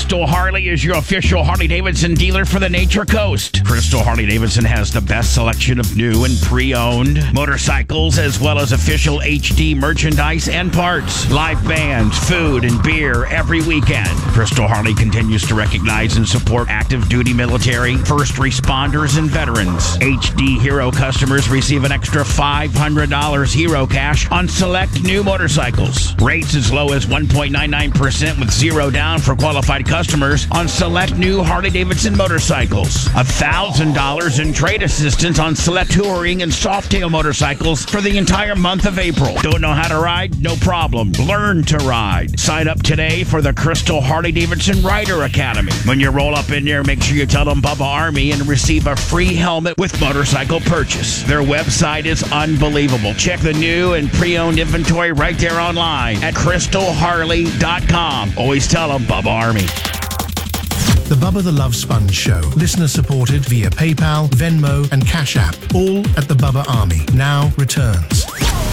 Crystal Harley is your official Harley-Davidson dealer for the Nature Coast. Crystal Harley-Davidson has the best selection of new and pre-owned motorcycles, as well as official HD merchandise and parts, live bands, food, and beer every weekend. Crystal Harley continues to recognize and support active duty military, first responders, and veterans. HD Hero customers receive an extra $500 Hero cash on select new motorcycles. Rates as low as 1.99% with zero down for qualified customers on select new Harley-Davidson motorcycles. $1,000 in trade assistance on select touring and softail motorcycles for the entire month of April. Don't know how to ride? No problem. Learn to ride. Sign up today for the Crystal Harley-Davidson Rider Academy. When you roll up in there, make sure you tell them Bubba Army and receive a free helmet with motorcycle purchase. Their website is unbelievable. Check the new and pre-owned inventory right there online at crystalharley.com. Always tell them Bubba Army. The Bubba the Love Sponge Show. Listener supported via PayPal, Venmo, and Cash App. All at the Bubba Army. Now returns.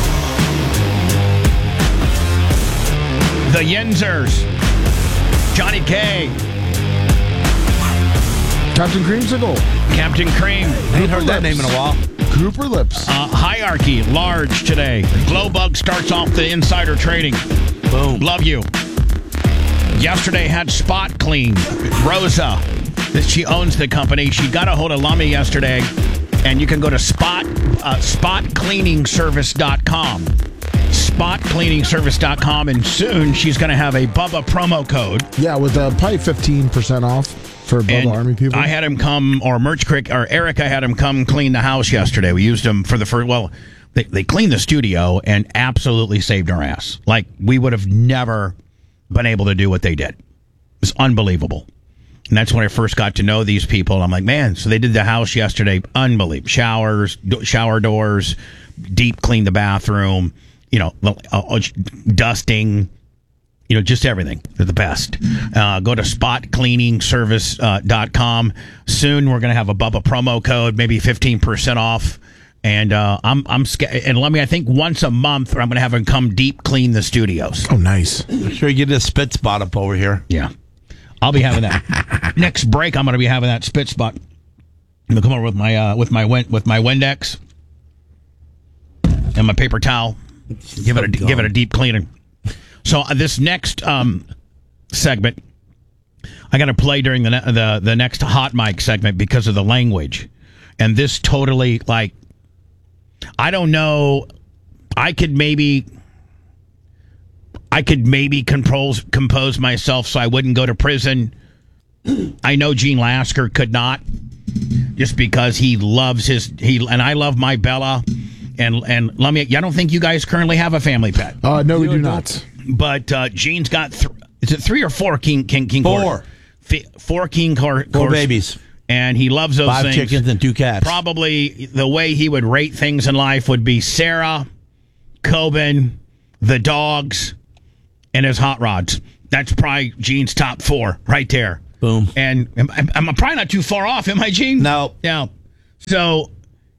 The Yinzers. Johnny K. Captain Creamsicle. Captain Cream. I ain't heard that name in a while. Cooper Lips. Hierarchy, large today. Glowbug starts off the insider trading. Boom. Love you. Yesterday had Spot Clean. Rosa, she owns the company. She got a hold of Lummy yesterday, and you can go to spotcleaningservice.com. Spotcleaningservice.com, and soon she's going to have a Bubba promo code. Yeah, with probably 15% off for Bubba Army people. I had him come, or Merch Crick, or Eric, I had him come clean the house yesterday. We used him for the first, they cleaned the studio and absolutely saved our ass. Like, we would have never been able to do what they did. It was unbelievable. And that's when I first got to know these people. I'm like, man, so they did the house yesterday. Unbelievable. Showers, shower doors, deep clean the bathroom, dusting, just everything. They're the best. Go to spotcleaningservice.com. Soon we're going to have a Bubba promo code, maybe 15% off. And I'm scared. And let me, I think once a month, I'm going to have him come deep clean the studios. Oh, nice. I'm sure you get a spit spot up over here. Yeah. I'll be having that. Next break, I'm going to be having that spit spot. I'm going to come over with my Windex and my paper towel. Give it a deep cleaning. So this next segment, I got to play during the next hot mic segment because of the language, and this totally, like, I don't know. I could maybe compose myself so I wouldn't go to prison. I know Gene Lasker could not, just because he loves and I love my Bella. And let me, I don't think you guys currently have a family pet. No, we do not. But Gene's got, is it 3 or 4 king Four. 4 king Four babies. And he loves those 5 things. 5 chickens and 2 cats. Probably the way he would rate things in life would be Sarah, Coben, the dogs, and his hot rods. That's probably Gene's top 4 right there. Boom. And I'm probably not too far off, am I, Gene? No. Yeah. So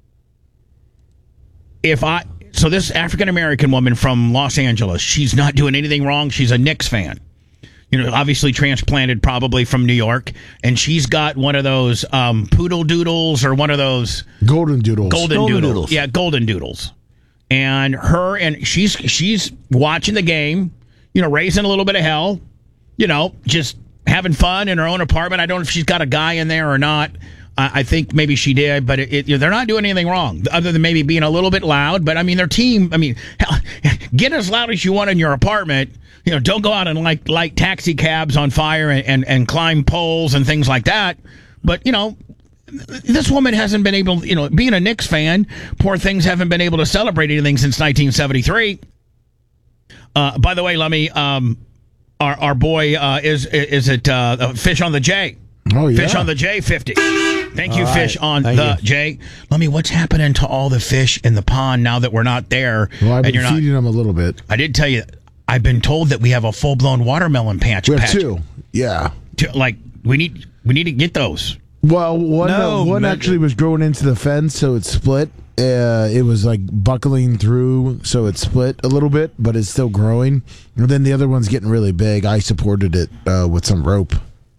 this African-American woman from Los Angeles, she's not doing anything wrong. She's a Knicks fan. Obviously transplanted probably from New York. And she's got one of those poodle doodles or one of those... Golden doodles. Golden doodles. Yeah, golden doodles. And she's watching the game, raising a little bit of hell, just having fun in her own apartment. I don't know if she's got a guy in there or not. I think maybe she did, but they're not doing anything wrong other than maybe being a little bit loud. But, their team, hell, get as loud as you want in your apartment. Don't go out and light taxi cabs on fire and climb poles and things like that. But, this woman hasn't been able, being a Knicks fan, poor things haven't been able to celebrate anything since 1973. By the way, Lummy, our boy, is it Fish on the J? Oh, yeah. Fish on the J 50. Thank you, Fish on Thank the you. J. Lummy, what's happening to all the fish in the pond now that we're not there? Well, I've been and feeding them a little bit. I did tell you, I've been told that we have a full-blown watermelon patch. We have 2. Yeah. We need to get those. Well, one actually was growing into the fence, so it split. It was like buckling through, so it split a little bit, but it's still growing. And then the other one's getting really big. I supported it with some rope.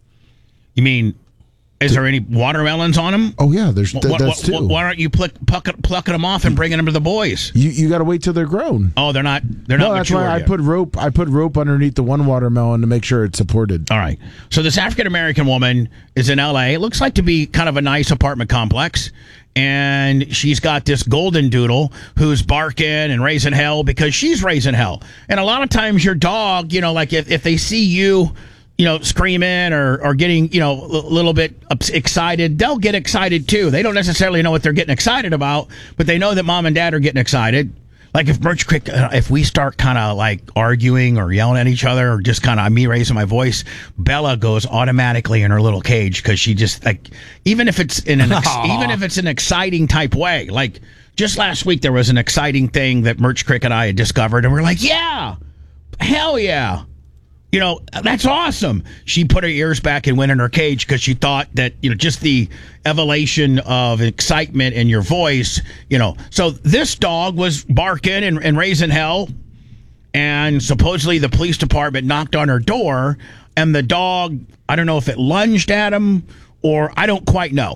You mean, is there any watermelons on them? Oh yeah, that's two. Why aren't you plucking them off and bringing them to the boys? You got to wait till they're grown. Oh, they're not. No, that's mature why yet. I put rope underneath the one watermelon to make sure it's supported. All right. So this African American woman is in L.A. It looks like to be kind of a nice apartment complex. And she's got this golden doodle who's barking and raising hell because she's raising hell. And a lot of times your dog, like if they see you, screaming or getting, a little bit excited, they'll get excited too. They don't necessarily know what they're getting excited about, but they know that mom and dad are getting excited. Like if Merch Creek, if we start kind of like arguing or yelling at each other or just kind of me raising my voice, Bella goes automatically in her little cage because she just even if it's in an exciting type way. Like just last week there was an exciting thing that Merch Creek and I had discovered, and we're like, yeah, hell yeah. That's awesome. She put her ears back and went in her cage because she thought that, just the evolution of excitement in your voice, So this dog was barking and raising hell. And supposedly the police department knocked on her door. And the dog, I don't know if it lunged at him or I don't quite know.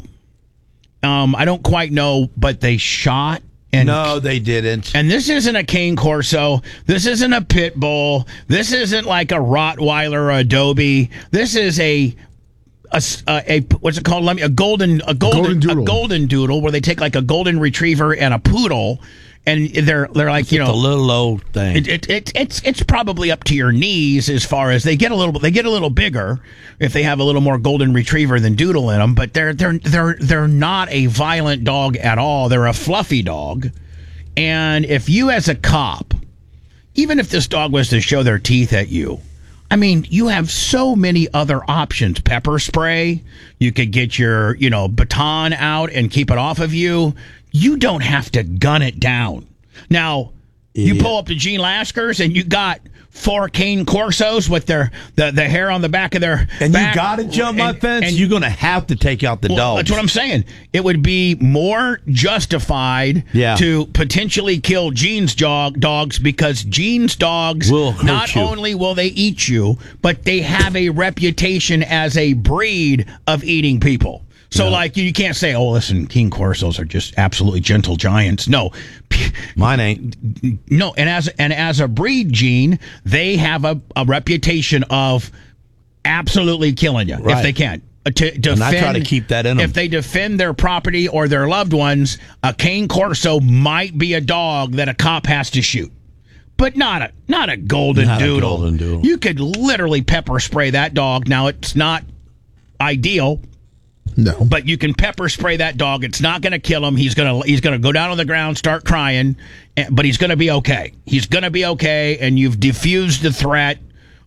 But they shot. No, they didn't. And this isn't a Cane Corso. This isn't a pit bull. This isn't like a Rottweiler or a Dobie. This is a what's it called? A golden doodle. A golden doodle where they take like a golden retriever and a poodle, and they're like a little old thing. It's probably up to your knees as far as they get a little bigger if they have a little more golden retriever than doodle in them, but they're not a violent dog at all. They're a fluffy dog. And if you as a cop, even if this dog was to show their teeth at you, I mean, you have so many other options. Pepper spray, you could get your, baton out and keep it off of you. You don't have to gun it down. Now, you pull up to Gene Lasker's and you got 4 Cane Corsos with the hair on the back of their and back. You got to jump my fence. And you're going to have to take out the dogs. That's what I'm saying. It would be more justified to potentially kill Gene's dogs because Gene's dogs will hurt not you. Only will they eat you, but they have a reputation as a breed of eating people. So, you can't say, oh, listen, Cane Corsos are just absolutely gentle giants. No. Mine ain't. No, and as a breed, Gene, they have a reputation of absolutely killing you if they can. And I try to keep that in them. If they defend their property or their loved ones, a Cane Corso might be a dog that a cop has to shoot. But not a golden doodle. You could literally pepper spray that dog. Now, it's not ideal. No, but you can pepper spray that dog. It's not going to kill him. He's gonna go down on the ground, start crying, but he's going to be okay. He's going to be okay, and you've diffused the threat.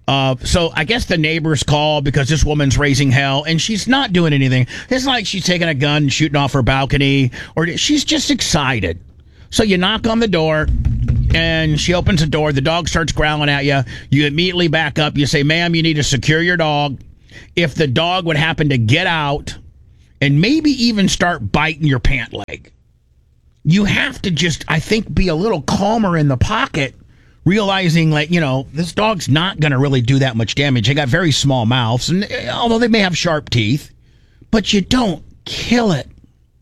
So I guess the neighbors call because this woman's raising hell, and she's not doing anything. It's like she's taking a gun and shooting off her balcony, or she's just excited. So you knock on the door, and she opens the door. The dog starts growling at you. You immediately back up. You say, ma'am, you need to secure your dog. If the dog would happen to get out and maybe even start biting your pant leg, you have to just, I think, be a little calmer in the pocket, realizing, this dog's not going to really do that much damage. They got very small mouths, and although they may have sharp teeth, but you don't kill it.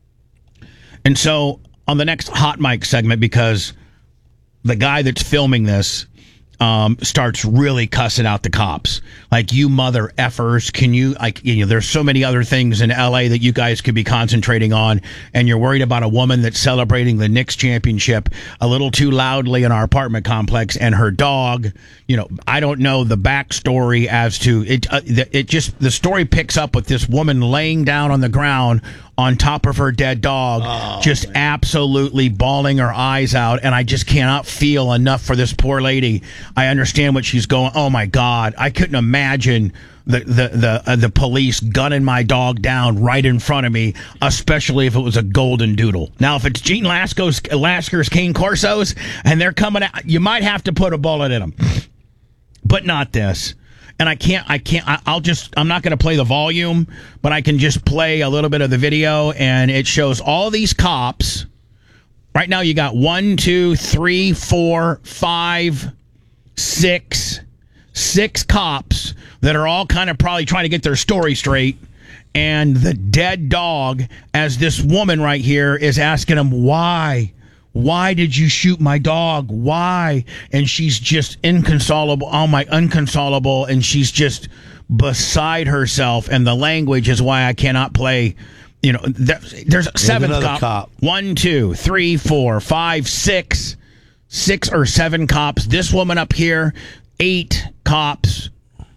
And so on the next Hot Mic segment, because the guy that's filming this starts really cussing out the cops. Like, you mother effers, can you, there's so many other things in LA that you guys could be concentrating on, and you're worried about a woman that's celebrating the Knicks championship a little too loudly in our apartment complex, and her dog, I don't know the backstory as to it. The story picks up with this woman laying down on the ground on top of her dead dog, absolutely bawling her eyes out, and I just cannot feel enough for this poor lady. I understand what she's going. Oh my God, I couldn't imagine the police gunning my dog down right in front of me, especially if it was a golden doodle. Now, if it's Gene Lasker's Cane Corsos and they're coming out, you might have to put a bullet in them, but not this. And I'm not going to play the volume, but I can just play a little bit of the video, and it shows all these cops. Right now you got 1, 2, 3, 4, 5, 6 cops that are all kind of probably trying to get their story straight. and the dead dog, as this woman right here is asking him, why? Why did you shoot my dog? Why? And she's just inconsolable. Oh, my, inconsolable. And she's just beside herself. And the language is why I cannot play. You know, there's 7 cops. 1, 2, 3, 4, 5, 6 or 7 cops. This woman up here, 8 cops.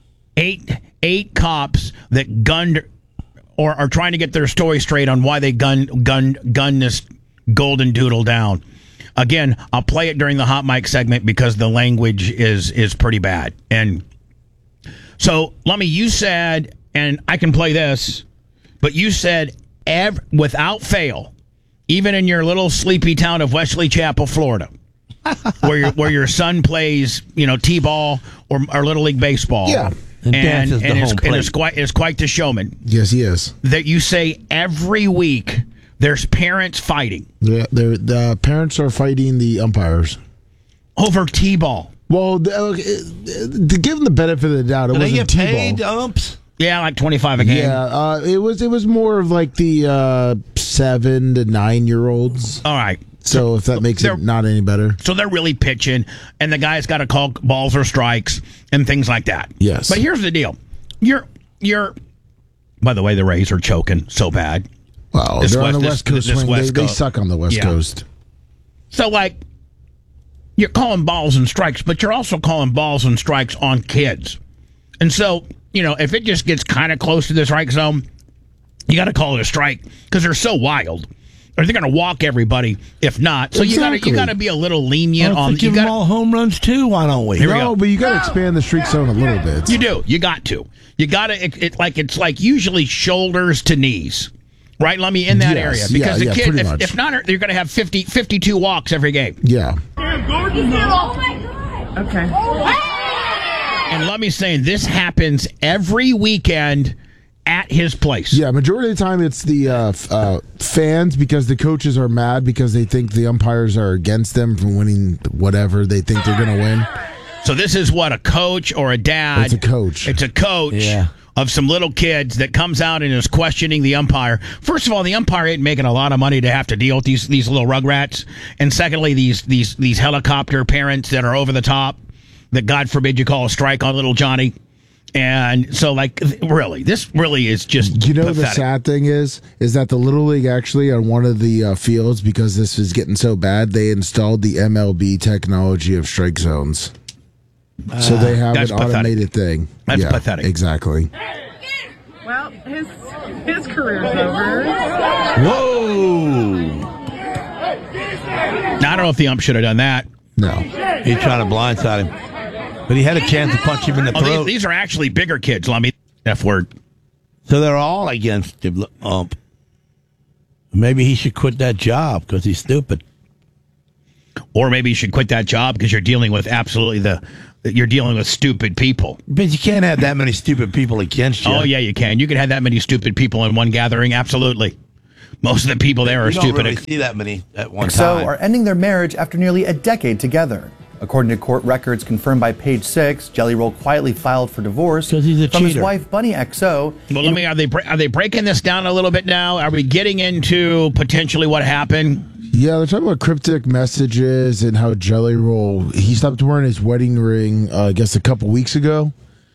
8 cops that gunned or are trying to get their story straight on why they gunned this golden doodle down. Again, I'll play it during the hot mic segment because the language is pretty bad. And so, Lummy, you said, and I can play this, but you said without fail, even in your little sleepy town of Wesley Chapel, Florida, where your son plays, t-ball or Little League baseball. Yeah. And is quite the showman. Yes, he is. That you say every week there's parents fighting. Yeah, the parents are fighting the umpires over t-ball. Well, to give them the benefit of the doubt, it wasn't they get t-ball. paid umps? Yeah, like $25 a game. Yeah, it was more of like the 7 to 9-year-olds. All right. So if that makes it not any better. So they're really pitching, and the guy's got to call balls or strikes and things like that. Yes. But here's the deal. You're. By the way, the Rays are choking so bad. Well, they're on the West Coast swing. They suck on the West Coast. So, you're calling balls and strikes, but you're also calling balls and strikes on kids. And so, if it just gets kind of close to the strike zone, you got to call it a strike because they're so wild. Or they're going to walk everybody if not. So exactly. you got to be a little lenient on. Give them all home runs too. Why don't we? No, but you got to expand the strike zone a little bit. You do. You got to. You got to. It's like usually shoulders to knees, right? Let me in that area because the kid, if not, they're going to have 52 walks every game. Yeah. Oh my God. Okay. And let me say, this happens every weekend at his place. Yeah, majority of the time it's the fans because the coaches are mad because they think the umpires are against them from winning whatever they think they're going to win. So this is what, a coach or a dad? It's a coach. It's a coach of some little kids that comes out and is questioning the umpire. First of all, the umpire ain't making a lot of money to have to deal with these little rugrats. And secondly, these helicopter parents that are over the top that God forbid you call a strike on little Johnny. And so, really, this really is just pathetic. The sad thing is that the Little League actually on one of the fields, because this is getting so bad, they installed the MLB technology of strike zones. So they have an automated thing. That's pathetic. Exactly. Well, his career's over. Whoa! Now, I don't know if the ump should have done that. No. He's trying to blindside him. But he had a chance to punch him in the throat. These are actually bigger kids, let me F word. So they're all against the ump. Maybe he should quit that job because he's stupid. Or maybe you should quit that job because you're dealing with you're dealing with stupid people. But you can't have that many stupid people against you. Oh, yeah, you can. You can have that many stupid people in one gathering, absolutely. Most of the people there are stupid. You don't really see that many at one time. So are ending their marriage after nearly a decade together. According to court records confirmed by Page Six, Jelly Roll quietly filed for divorce because he's a from cheater. His wife Bunny XO. Well, are they breaking this down a little bit now? Are we getting into potentially what happened? Yeah, they're talking about cryptic messages and how Jelly Roll, he stopped wearing his wedding ring, I guess a couple weeks ago,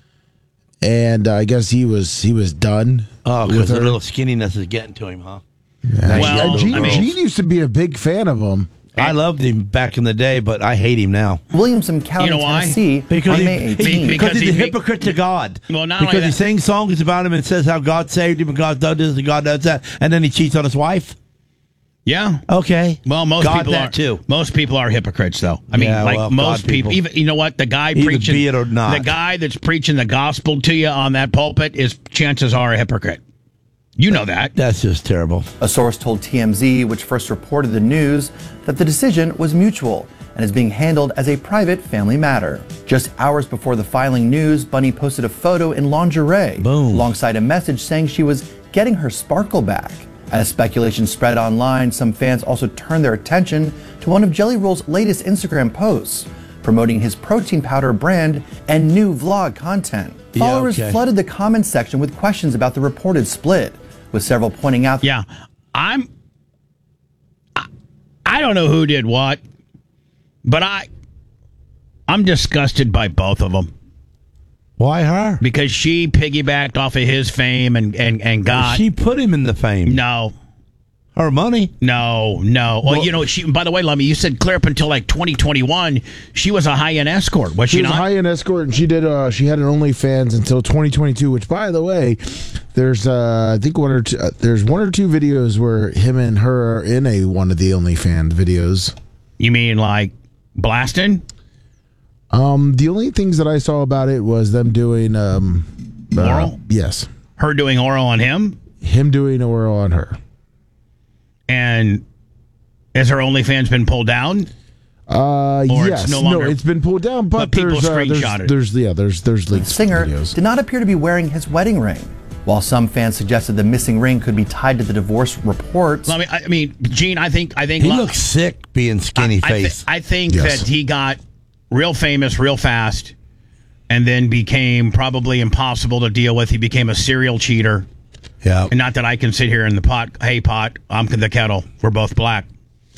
and I guess he was done. Oh, because the little skinniness is getting to him, huh? Yeah. Well, Gene used to be a big fan of him. I loved him back in the day, but I hate him now. Williamson County, Tennessee, because on May 18th. Because he's a hypocrite to God. Well, not because only he sings songs about him and says how God saved him and God does this and God does that, and then he cheats on his wife. Yeah. Okay. Well, most people are hypocrites, though. I mean, most people. Even you know what, the guy preaching, be it or not. The guy that's preaching the gospel to you on that pulpit is chances are a hypocrite. You know that. That's just terrible. A source told TMZ, which first reported the news, that the decision was mutual and is being handled as a private family matter. Just hours before the filing news, Bunny posted a photo in lingerie, alongside a message saying she was getting her sparkle back. As speculation spread online, some fans also turned their attention to one of Jelly Roll's latest Instagram posts, promoting his protein powder brand and new vlog content. Followers flooded the comments section with questions about the reported split, with several pointing out. Yeah, I don't know who did what, but I'm disgusted by both of them. Why her? Because she piggybacked off of his fame and got. She put him in the fame. No. Her money? No. Well, you know, she. By the way, Lummy, you said clear up until like 2021, she was a high-end escort, was she not? She was a high-end escort, and she did. She had an OnlyFans until 2022. Which, by the way, there's I think there's one or two videos where him and her are in one of the OnlyFans videos. You mean like blasting? The only things that I saw about it was them doing oral. Yes, her doing oral on him. Him doing oral on her. And has her OnlyFans been pulled down? Yes. No, it's been pulled down, but people screenshot it. There's leaked The singer videos. did not appear to be wearing his wedding ring. While some fans suggested the missing ring could be tied to the divorce reports. I mean, Gene, I think he looks sick being skinny faced. I think that he got real famous real fast, and then became probably impossible to deal with. He became a serial cheater. Yeah. And not that I can sit here in the pot, hey pot, I'm the kettle. We're both black.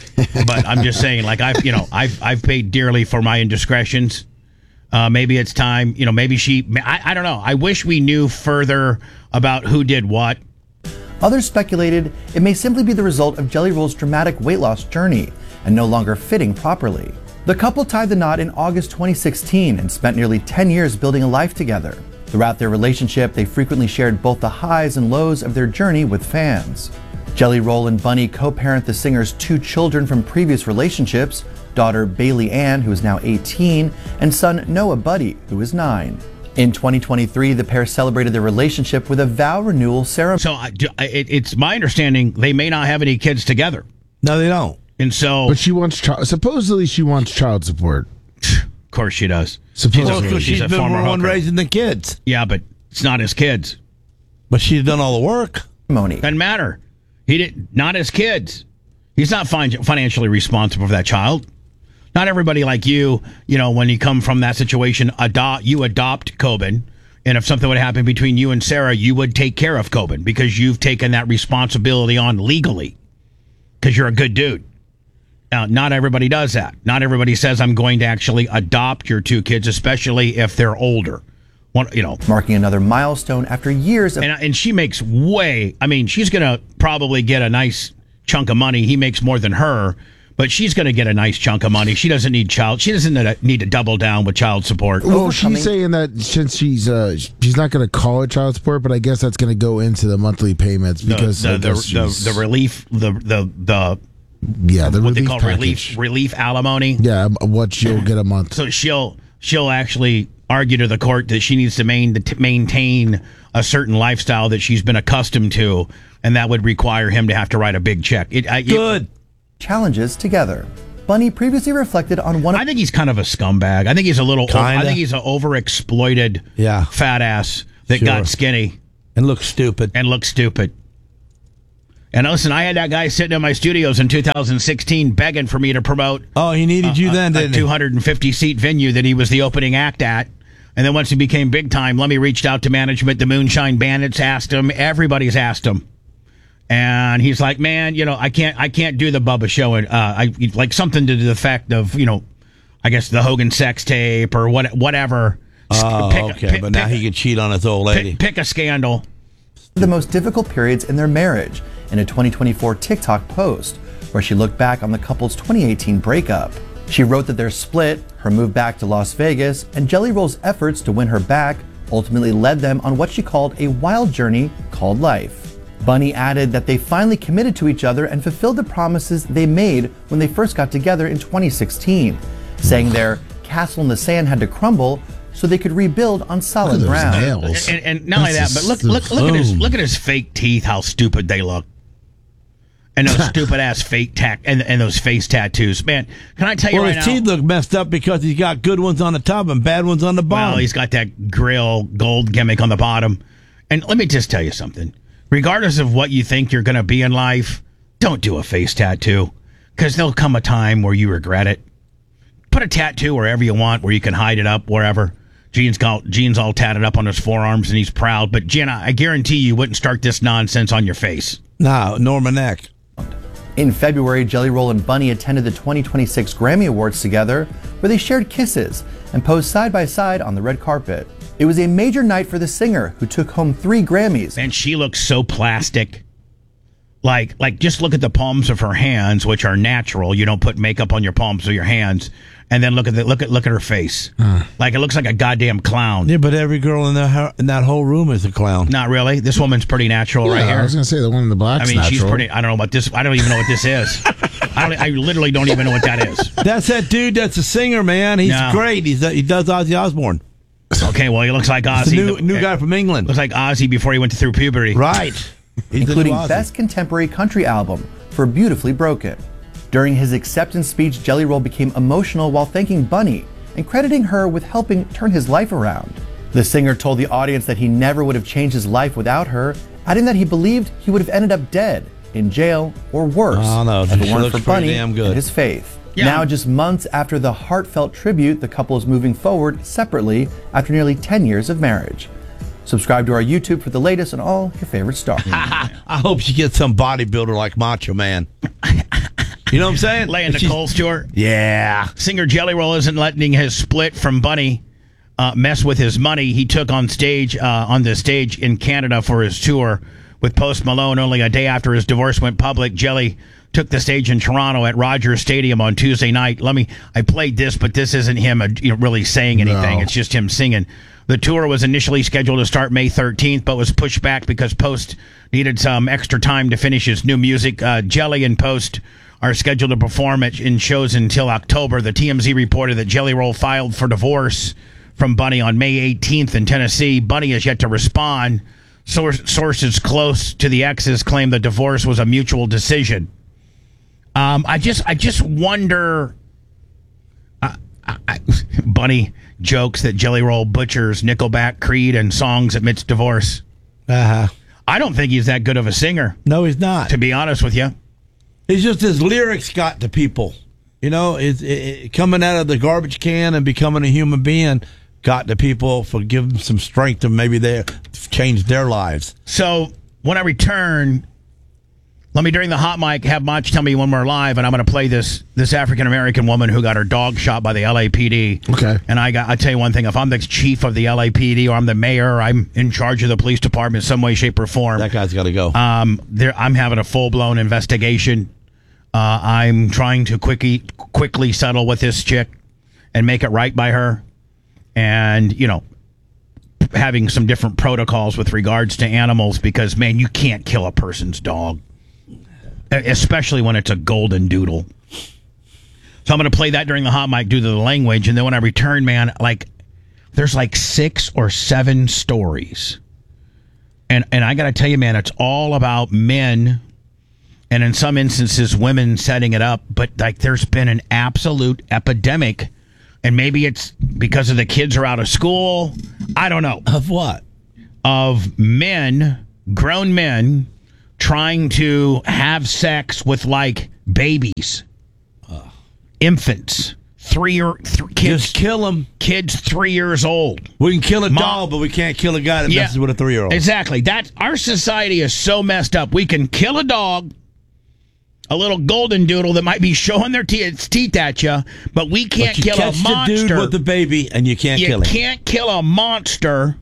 But I'm just saying, like I've paid dearly for my indiscretions. Maybe it's time, maybe I don't know. I wish we knew further about who did what. Others speculated it may simply be the result of Jelly Roll's dramatic weight loss journey and no longer fitting properly. The couple tied the knot in August 2016 and spent nearly 10 years building a life together. Throughout their relationship, they frequently shared both the highs and lows of their journey with fans. Jelly Roll and Bunny co-parent the singer's 2 children from previous relationships, daughter Bailey Ann, who is now 18, and son Noah Buddy, who is 9. In 2023, the pair celebrated their relationship with a vow renewal ceremony. So it's my understanding they may not have any kids together. No, they don't. And so, but she wants supposedly she wants child support. Of course she does. Supposedly, she's been the one raising the kids. Yeah, but it's not his kids. But she's done all the work. Doesn't matter. Not his kids. He's not financially responsible for that child. Not everybody like you, when you come from that situation, you adopt Coben. And if something would happen between you and Sarah, you would take care of Coben because you've taken that responsibility on legally because you're a good dude. Now, not everybody does that. Not everybody says, I'm going to actually adopt your 2 kids, especially if they're older. Marking another milestone after years of... And she makes she's going to probably get a nice chunk of money. He makes more than her, but she's going to get a nice chunk of money. She doesn't need need to double down with child support. Well, she's saying that since she's not going to call it child support, but I guess that's going to go into the monthly payments because the relief, what they call relief alimony. Yeah, what she'll get a month. So she'll actually argue to the court that she needs to maintain a certain lifestyle that she's been accustomed to, and that would require him to have to write a big check. Good. Challenges together. Bunny previously reflected on one. I think he's kind of a scumbag. I think he's I think he's an overexploited fat ass that got skinny and looks stupid. And listen, I had that guy sitting in my studios in 2016 begging for me to promote. Oh, he needed you then, didn't he? A 250-seat venue that he was the opening act at. And then once he became big time, Lemmy reached out to management. The Moonshine Bandits asked him. Everybody's asked him. And he's like, man, I can't do the Bubba show. And I like something to the effect of, I guess the Hogan sex tape or whatever. Oh, but now he can cheat on his old lady. Pick a scandal. The most difficult periods in their marriage in a 2024 TikTok post where she looked back on the couple's 2018 breakup. She wrote that their split, her move back to Las Vegas, and Jelly Roll's efforts to win her back ultimately led them on what she called a wild journey called life. Bunny added that they finally committed to each other and fulfilled the promises they made when they first got together in 2016, saying their castle in the sand had to crumble so they could rebuild on solid ground. And not only that, but look at his fake teeth, how stupid they look. And those stupid ass fake and those face tattoos. Man, can I tell you right now? His teeth look messed up because he's got good ones on the top and bad ones on the bottom. Well, he's got that grill gold gimmick on the bottom. And let me just tell you something. Regardless of what you think you're going to be in life, don't do a face tattoo because there'll come a time where you regret it. Put a tattoo wherever you want, where you can hide it up, wherever. Gene's all tatted up on his forearms, and he's proud. But, Jen, I guarantee you wouldn't start this nonsense on your face. No, Norman Eck. In February, Jelly Roll and Bunny attended the 2026 Grammy Awards together, where they shared kisses and posed side by side on the red carpet. It was a major night for the singer, who took home 3 Grammys. And she looks so plastic. Like just look at the palms of her hands, which are natural. You don't put makeup on your palms of your hands. And then look at her face. Like it looks like a goddamn clown. Yeah, but every girl in that whole room is a clown. Not really. This woman's pretty natural right here. I was going to say the one in the black's natural. She's pretty. I don't know about this. I don't even know what this is. I literally don't even know what that is. That's that dude. That's a singer, man. He's great. He does Ozzy Osbourne. Okay, well, he looks like Ozzy. The new guy from England. Looks like Ozzy before he went through puberty. Right. Including Best Contemporary Country Album for Beautifully Broken. During his acceptance speech, Jelly Roll became emotional while thanking Bunny and crediting her with helping turn his life around. The singer told the audience that he never would have changed his life without her, adding that he believed he would have ended up dead, in jail, or worse, if it weren't for Bunny and his faith. Yeah. Now, just months after the heartfelt tribute, the couple is moving forward separately after nearly 10 years of marriage. Subscribe to our YouTube for the latest on all your favorite stars. I hope she gets some bodybuilder like Macho Man. You know what I'm saying? Laying the Cole Stewart. Yeah. Singer Jelly Roll isn't letting his split from Bunny mess with his money. He took on the stage in Canada for his tour with Post Malone only a day after his divorce went public. Jelly took the stage in Toronto at Rogers Stadium on Tuesday night. I played this, but this isn't him really saying anything. No. It's just him singing. The tour was initially scheduled to start May 13th, but was pushed back because Post needed some extra time to finish his new music. Jelly and Post are scheduled to perform in shows until October. The TMZ reported that Jelly Roll filed for divorce from Bunny on May 18th in Tennessee. Bunny has yet to respond. Sources close to the exes claim the divorce was a mutual decision. I just wonder. Bunny jokes that Jelly Roll butchers Nickelback, Creed, and songs amidst divorce. I don't think he's that good of a singer. No, he's not. To be honest with you. It's just his lyrics got to people. You know, coming out of the garbage can and becoming a human being got to people for giving them some strength to maybe they change their lives. So when I return, let me, during the hot mic, have Mach tell me when we're live, and I'm going to play this African-American woman who got her dog shot by the LAPD. Okay. And I tell you one thing, if I'm the chief of the LAPD or I'm the mayor, or I'm in charge of the police department in some way, shape, or form. That guy's got to go. I'm having a full-blown investigation. I'm trying to quickly settle with this chick and make it right by her. And, having some different protocols with regards to animals because, man, you can't kill a person's dog. Especially when it's a golden doodle. So I'm going to play that during the hot mic due to the language. And then when I return, man, there's 6 or 7 stories. And I got to tell you, man, it's all about men. And in some instances, women setting it up. But there's been an absolute epidemic. And maybe it's because of the kids are out of school. I don't know. Of what? Of men, grown men, trying to have sex with babies, infants, kids. Just kill them. Kids 3 years old. We can kill a dog, but we can't kill a guy that messes with a 3-year-old. Exactly. Our society is so messed up. We can kill a dog, a little golden doodle that might be showing their teeth at you, but we can't kill a monster. Catch the dude with the baby, and you can't kill him. You can't kill a monster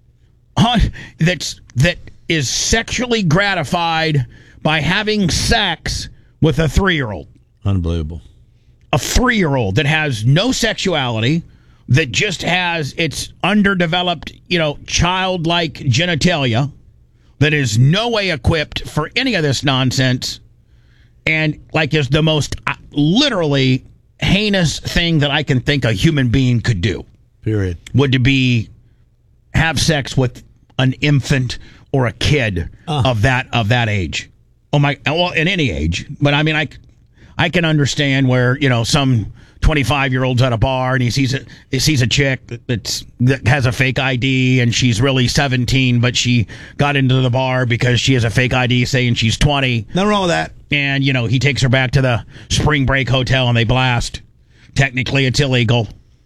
that is sexually gratified by having sex with a 3-year-old. Unbelievable. A 3-year-old that has no sexuality, that just has its underdeveloped, childlike genitalia, that is no way equipped for any of this nonsense, and is the most literally heinous thing that I can think a human being could do. Period. Would to be have sex with an infant or a kid of that age. Oh my! Well, in any age, but I mean, I can understand where some 25-year-old's at a bar and he sees a chick that has a fake ID and she's really 17, but she got into the bar because she has a fake ID saying she's 20. Nothing wrong with that. And he takes her back to the Spring Break Hotel and they blast. Technically, it's illegal.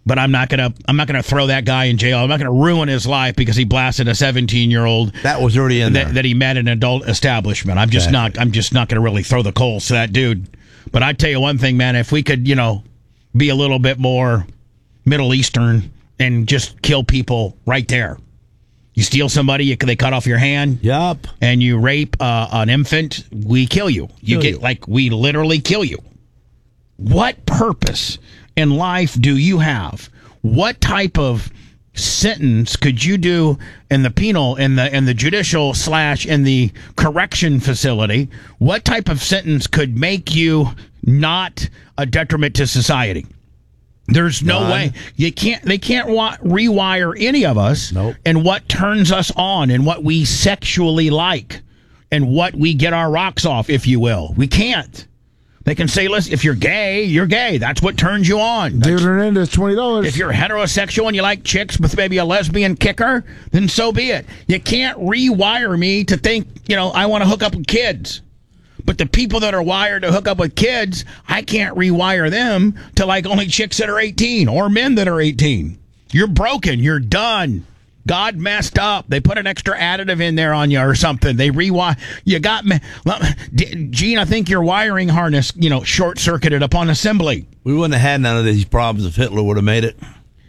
But I'm not gonna throw that guy in jail. I'm not gonna ruin his life because he blasted a 17-year-old That was already in there. that he met in an adult establishment. I'm just not gonna really throw the coals to that dude. But I tell you one thing, man, if we could, be a little bit more Middle Eastern and just kill people right there. You steal somebody, they cut off your hand. Yup. And you rape an infant, we kill you. We literally kill you. What purpose in life do you have? What type of sentence could you do in the penal, in the judicial / in the correction facility? What type of sentence could make you not a detriment to society? There's no way. They can't rewire any of us. Nope. And what turns us on and what we sexually like and what we get our rocks off, if you will. We can't. They can say, listen, if you're gay, you're gay. That's what turns you on. David Hernandez, $20. If you're heterosexual and you like chicks with maybe a lesbian kicker, then so be it. You can't rewire me to think, I want to hook up with kids. But the people that are wired to hook up with kids, I can't rewire them to like only chicks that are 18 or men that are 18. You're broken. You're done. God messed up. They put an extra additive in there on you or something. They rewire. You got me. Gene, I think your wiring harness, short-circuited upon assembly. We wouldn't have had none of these problems if Hitler would have made it.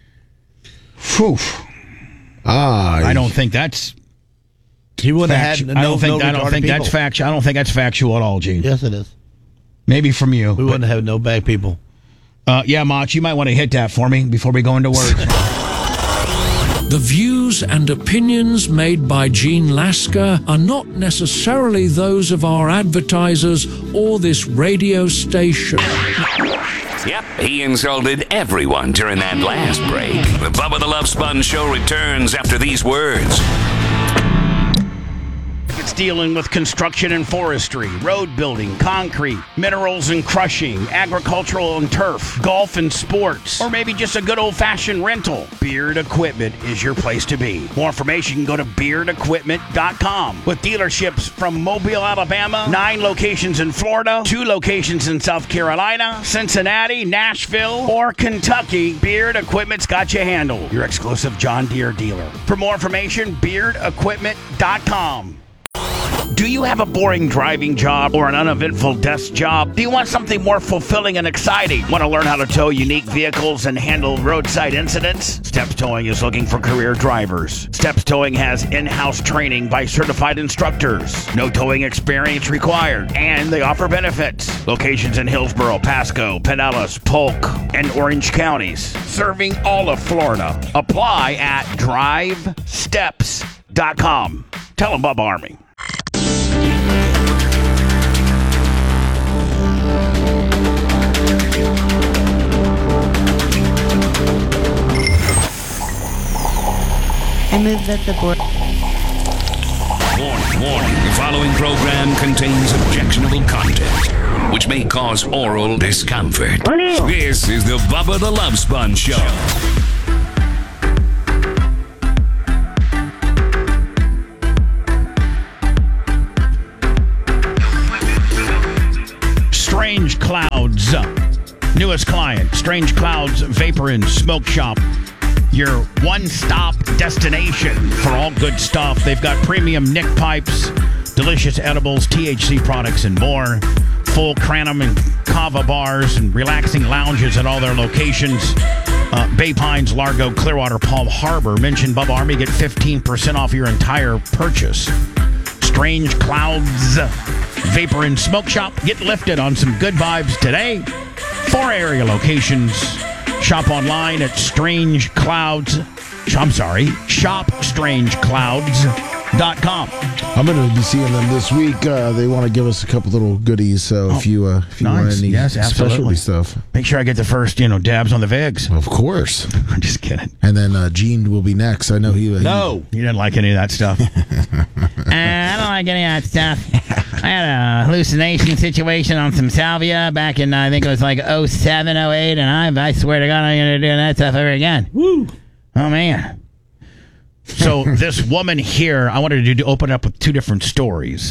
Phew. I don't think that's... He wouldn't have had I don't think that's factual. I don't think that's factual at all, Gene. Yes, it is. Maybe from you. We wouldn't have no bad people. Yeah, Mach, you might want to hit that for me before we go into words. The views and opinions made by Gene Lasker are not necessarily those of our advertisers or this radio station. Yep, he insulted everyone during that last break. The Bubba the Love Sponge Show returns after these words. It's dealing with construction and forestry, road building, concrete, minerals and crushing, agricultural and turf, golf and sports, or maybe just a good old-fashioned rental. Beard Equipment is your place to be. More information, go to beardequipment.com. With dealerships from Mobile, Alabama, 9 locations in Florida, 2 locations in South Carolina, Cincinnati, Nashville, or Kentucky, Beard Equipment's got you handled. Your exclusive John Deere dealer. For more information, beardequipment.com. Do you have a boring driving job or an uneventful desk job? Do you want something more fulfilling and exciting? Want to learn how to tow unique vehicles and handle roadside incidents? Steps Towing is looking for career drivers. Steps Towing has in-house training by certified instructors. No towing experience required, and they offer benefits. Locations in Hillsborough, Pasco, Pinellas, Polk, and Orange counties, serving all of Florida. Apply at drivesteps.com. Tell them Bubba Army. I move that the board. Warning. The following program contains objectionable content, which may cause oral discomfort. This is the Bubba the Love Sponge Show. Strange Clouds. Newest client, Strange Clouds Vapor and Smoke Shop. Your one-stop destination for all good stuff. They've got premium nick pipes, delicious edibles, THC products, and more. Full Cranham and Kava bars and relaxing lounges at all their locations. Bay Pines, Largo, Clearwater, Palm Harbor. Mention Bubba Army, get 15% off your entire purchase. Strange Clouds Vapor and Smoke Shop. Get lifted on some good vibes today. 4 area locations. Shop online at shopstrangeclouds.com. I'm going to be seeing them this week. They want to give us a couple little goodies, so if you want any specialty stuff. Make sure I get the first, dabs on the Vigs. Of course. I'm just kidding. And then Gene will be next. I know he didn't like any of that stuff. I don't like any of that stuff. I had a hallucination situation on some salvia back in, I think it was like 07, 08, and I swear to God, I'm going to do that stuff ever again. Woo! Oh, man. So this woman here, I wanted to open up with 2 different stories.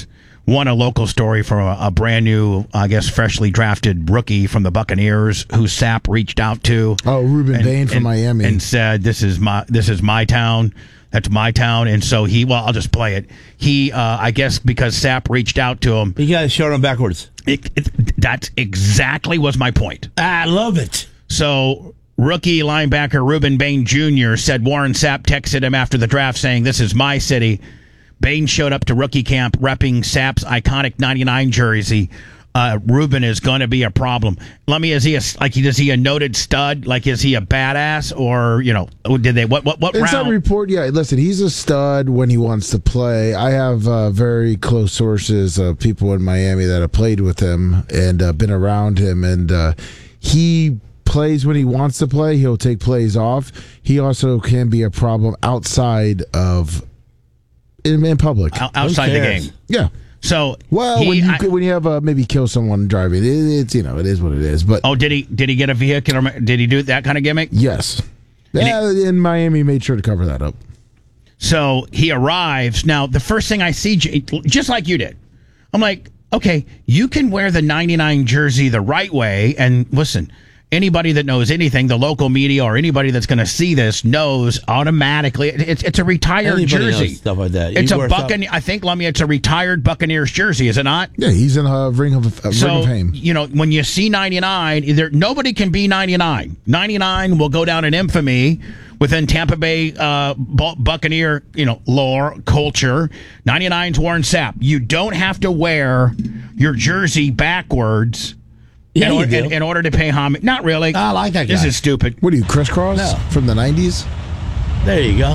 One, a local story from a brand new, I guess, freshly drafted rookie from the Buccaneers who Sapp reached out to. Oh, Ruben Bain from Miami. And said, this is my town. That's my town. And so I'll just play it. He, I guess because Sapp reached out to him. You got to show him backwards. That exactly was my point. I love it. So rookie linebacker Ruben Bain Jr. said Warren Sapp texted him after the draft saying, "This is my city." Bain showed up to rookie camp repping Sapp's iconic 99 jersey. Ruben is going to be a problem. Is he a noted stud? Like, is he a badass, or did they what in round? some report? Yeah, listen, he's a stud when he wants to play. I have very close sources of people in Miami that have played with him and been around him, and he plays when he wants to play. He'll take plays off. He also can be a problem outside of in public, outside the game. Yeah. So when you have maybe kill someone driving, it is what it is. But did he get a vehicle? Or did he do that kind of gimmick? Yes. In Miami, made sure to cover that up. So he arrives. Now, the first thing I see, just like you did, I'm like, okay, you can wear the 99 jersey the right way. And listen, anybody that knows anything, the local media or anybody that's going to see this knows automatically it's a retired jersey. Stuff like that. It's a Buccaneer. I think, Lummy, it's a retired Buccaneers jersey, is it not? Yeah, he's in a ring of fame. When you see 99, nobody can be 99. 99 will go down in infamy within Tampa Bay Buccaneer, lore, culture. 99's Warren Sapp. You don't have to wear your jersey backwards. In order to pay homage. Not really. I like that guy. This is stupid. What are you, crisscross from the 90s? There you go.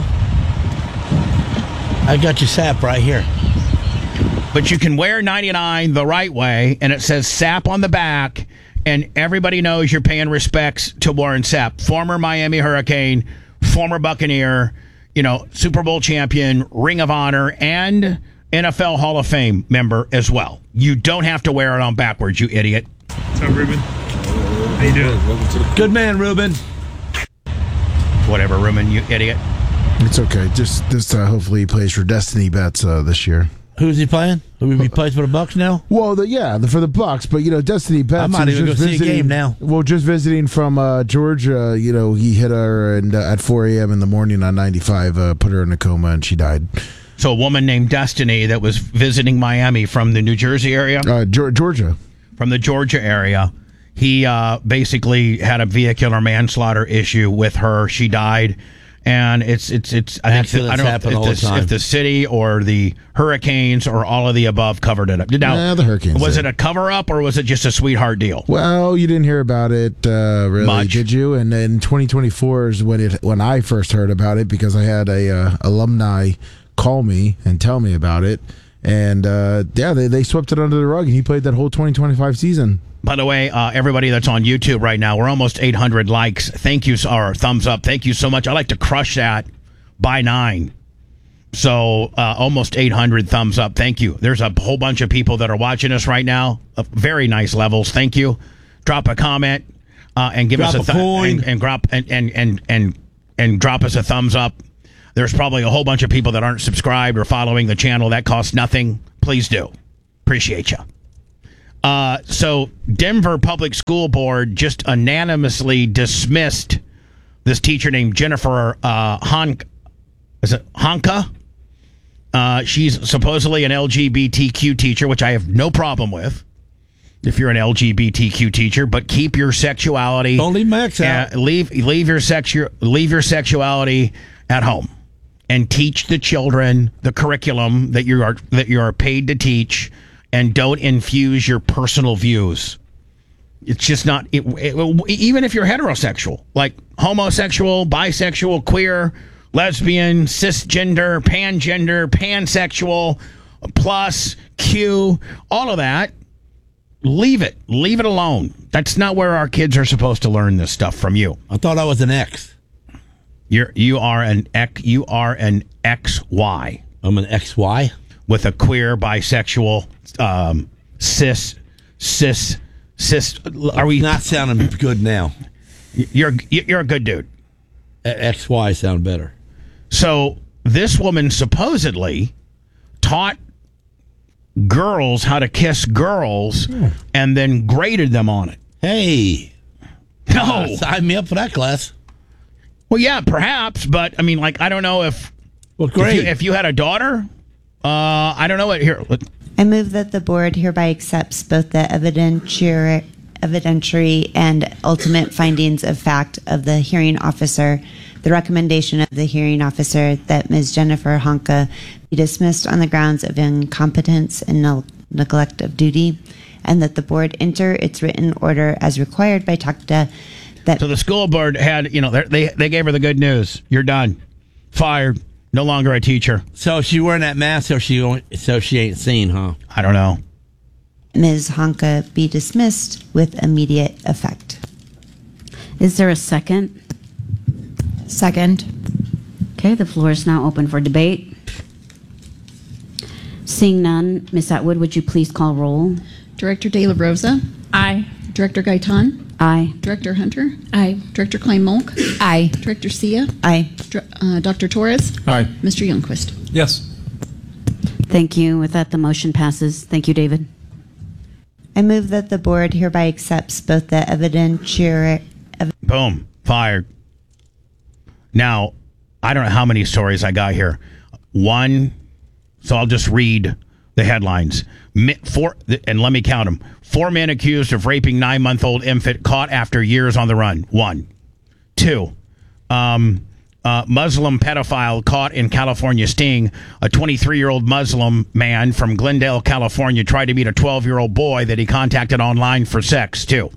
I got your Sapp right here. But you can wear 99 the right way, and it says Sapp on the back, and everybody knows you're paying respects to Warren Sapp, former Miami Hurricane, former Buccaneer, Super Bowl champion, Ring of Honor, and NFL Hall of Fame member as well. You don't have to wear it on backwards, you idiot. What's up, Ruben? How you doing? Good man, Ruben. Whatever, Ruben, you idiot. It's okay. Just hopefully he plays for Destiny Bets this year. Who's he playing? Who he plays for the Bucks now? Well, for the Bucks, but Destiny Bets. I might even go see a game now. Well, just visiting from Georgia, he hit her at 4 a.m. in the morning on 95, put her in a coma, and she died. So a woman named Destiny that was visiting Miami from the New Jersey area? Georgia. From the Georgia area. He basically had a vehicular manslaughter issue with her. She died. And I think I don't know if the city or the Hurricanes or all of the above covered it up. Now, the Hurricanes. Was it a cover up or was it just a sweetheart deal? Well, you didn't hear about it really, much, did you? And in 2024 is when I first heard about it, because I had a alumni call me and tell me about it. And they swept it under the rug, and he played that whole 2025 season. By the way, everybody that's on YouTube right now, we're almost 800 likes. Thank you, or thumbs up. Thank you so much. I like to crush that by 9. So almost 800 thumbs up. Thank you. There's a whole bunch of people that are watching us right now. Very nice levels. Thank you. Drop a comment and give us a coin and drop and drop us a thumbs up. There's probably a whole bunch of people that aren't subscribed or following the channel. That costs nothing. Please do. Appreciate you. So Denver Public School Board just unanimously dismissed this teacher named Jennifer Honka. She's supposedly an LGBTQ teacher, which I have no problem with. If you're an LGBTQ teacher, but keep your sexuality. Don't leave Max out. Leave your sexuality at home. And teach the children the curriculum that you are paid to teach, and don't infuse your personal views. It's just not. Even if you're heterosexual, like homosexual, bisexual, queer, lesbian, cisgender, pangender, pansexual, plus Q, all of that. Leave it alone. That's not where our kids are supposed to learn this stuff from you. I thought I was an X. You are an XY. I'm an XY with a queer, bisexual, cis. Are we not sounding good now? You're a good dude. XY sound better. So this woman supposedly taught girls how to kiss girls and then graded them on it. Hey. No. Sign me up for that class. Well, yeah, perhaps, but I mean, like, I don't know if. Well, great. If you had a daughter, I don't know what. Here. I move that the board hereby accepts both the evidentiary and ultimate findings of fact of the hearing officer, the recommendation of the hearing officer that Ms. Jennifer Honka be dismissed on the grounds of incompetence and neglect of duty, and that the board enter its written order as required by TACTA. So the school board had, they gave her the good news. You're done. Fired. No longer a teacher. So she wearing that mask so she ain't seen, huh? I don't know. Ms. Honka be dismissed with immediate effect. Is there a second? Second. Okay, the floor is now open for debate. Seeing none, Ms. Atwood, would you please call roll? Director De La Rosa? Aye. Director Gaitan? Aye. Director Hunter? Aye. Director Klein-Molk? Aye. Director Sia? Aye. Dr. Torres? Aye. Mr. Youngquist? Yes. Thank you. With that, the motion passes. Thank you, David. I move that the board hereby accepts both the evidentiary. Boom. Fired. Now, I don't know how many stories I got here. One, so I'll just read the headlines. And let me count them. 4 men accused of raping 9-month-old infant caught after years on the run. 1. 2. Muslim pedophile caught in California sting. A 23-year-old Muslim man from Glendale, California, tried to meet a 12-year-old boy that he contacted online for sex. 2.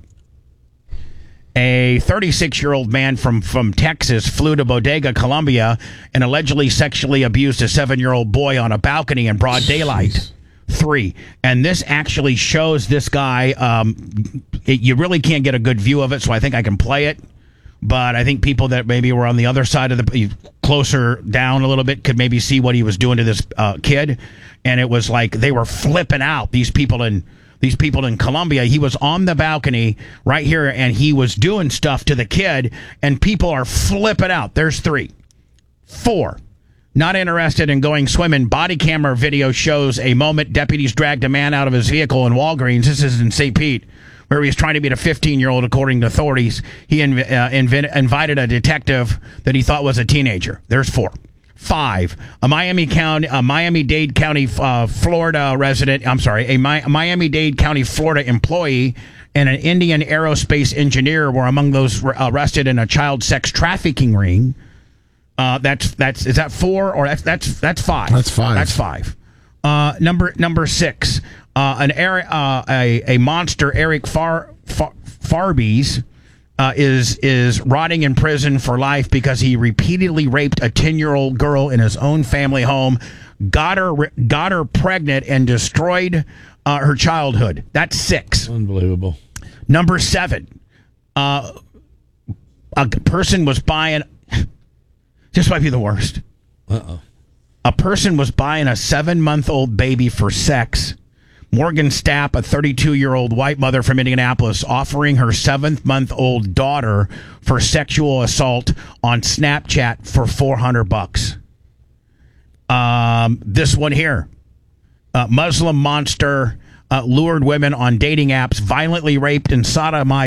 A 36-year-old man from Texas flew to Bodega, Colombia, and allegedly sexually abused a 7-year-old boy on a balcony in broad daylight. 3. And this actually shows this guy. You really can't get a good view of it, so I think I can play it. But I think people that maybe were on the other side of the, closer down a little bit, could maybe see what he was doing to this kid. And it was like they were flipping out. These people in Colombia. He was on the balcony right here, and he was doing stuff to the kid, and people are flipping out. There's 3. 4. Not interested in going swimming. Body camera video shows a moment deputies dragged a man out of his vehicle in Walgreens. This is in St. Pete, where he was trying to meet a 15-year-old, according to authorities. He invited a detective that he thought was a teenager. There's 4. 5. A Miami-Dade County, Florida resident. I'm sorry, a Miami-Dade County, Florida employee and an Indian aerospace engineer were among those arrested in a child sex trafficking ring. Is that 4 or that's 5? That's 5. That's 5. Number 6. A monster, Eric Farbies, is rotting in prison for life because he repeatedly raped a 10-year-old girl in his own family home, got her pregnant, and destroyed her childhood. That's 6. Unbelievable. Number 7. A person was buying. This might be the worst. Uh-oh. A person was buying a 7-month-old baby for sex. Morgan Stapp, a 32-year-old white mother from Indianapolis, offering her 7-month-old daughter for sexual assault on Snapchat for $400. This one here. Muslim monster lured women on dating apps, violently raped and sodomized